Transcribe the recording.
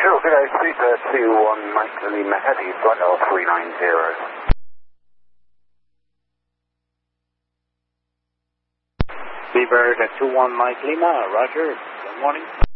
Roger, good day, Super 21 Mike Lima Heavy, flight L390. Beaver 21 Mike Lima, Roger, good morning.